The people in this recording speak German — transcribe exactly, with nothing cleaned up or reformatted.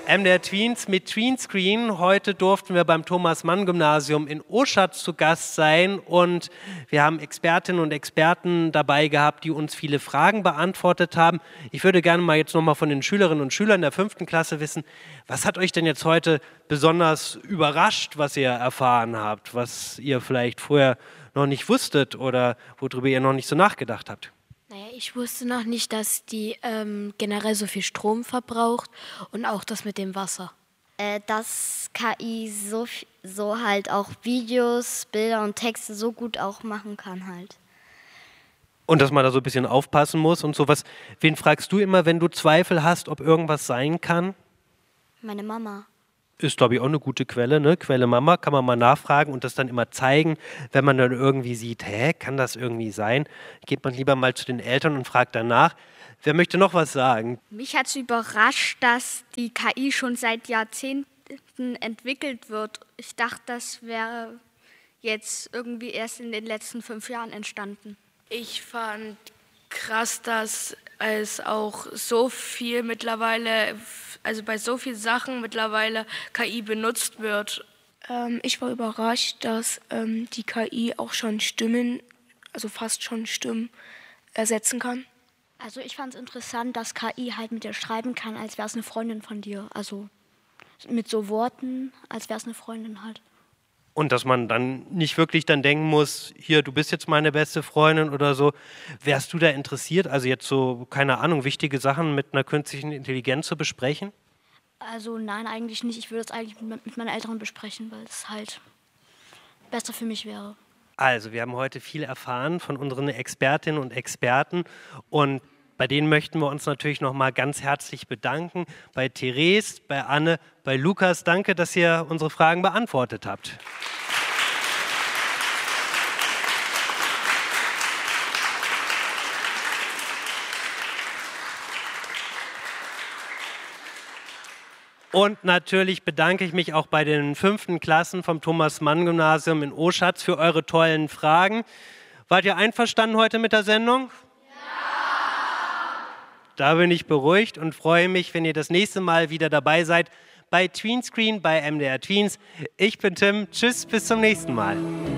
M D R Tweens mit Tweenscreen. Heute durften wir beim Thomas-Mann-Gymnasium in Oschatz zu Gast sein und wir haben Expertinnen und Experten dabei gehabt, die uns viele Fragen beantwortet haben. Ich würde gerne mal jetzt nochmal von den Schülerinnen und Schülern der fünften Klasse wissen, was hat euch denn jetzt heute besonders überrascht, was ihr erfahren habt, was ihr vielleicht vorher noch nicht wusstet oder worüber ihr noch nicht so nachgedacht habt? Naja, ich wusste noch nicht, dass die ähm, generell so viel Strom verbraucht und auch das mit dem Wasser. Äh, dass K I so, so halt auch Videos, Bilder und Texte so gut auch machen kann halt. Und dass man da so ein bisschen aufpassen muss und sowas. Wen fragst du immer, wenn du Zweifel hast, ob irgendwas sein kann? Meine Mama. Ist, glaube ich, auch eine gute Quelle, ne? Quelle Mama, kann man mal nachfragen und das dann immer zeigen, wenn man dann irgendwie sieht, hä, kann das irgendwie sein? Geht man lieber mal zu den Eltern und fragt danach. Wer möchte noch was sagen? Mich hat es überrascht, dass die K I schon seit Jahrzehnten entwickelt wird. Ich dachte, das wäre jetzt irgendwie erst in den letzten fünf Jahren entstanden. Ich fand krass, dass es auch so viel mittlerweile, also bei so vielen Sachen mittlerweile K I benutzt wird. Ähm, ich war überrascht, dass ähm, die K I auch schon Stimmen, also fast schon Stimmen, ersetzen kann. Also ich fand es interessant, dass K I halt mit dir schreiben kann, als wäre es eine Freundin von dir. Also mit so Worten, als wäre es eine Freundin halt. Und dass man dann nicht wirklich dann denken muss, hier, du bist jetzt meine beste Freundin oder so. Wärst du da interessiert, also jetzt so, keine Ahnung, wichtige Sachen mit einer künstlichen Intelligenz zu besprechen? Also nein, eigentlich nicht. Ich würde es eigentlich mit meinen Eltern besprechen, weil es halt besser für mich wäre. Also, wir haben heute viel erfahren von unseren Expertinnen und Experten und bei denen möchten wir uns natürlich nochmal ganz herzlich bedanken. Bei Therese, bei Anne, bei Lukas. Danke, dass ihr unsere Fragen beantwortet habt. Und natürlich bedanke ich mich auch bei den fünften Klassen vom Thomas-Mann-Gymnasium in Oschatz für eure tollen Fragen. Wart ihr einverstanden heute mit der Sendung? Da bin ich beruhigt und freue mich, wenn ihr das nächste Mal wieder dabei seid bei Tweenscreen bei M D R Tweens. Ich bin Tim. Tschüss, bis zum nächsten Mal.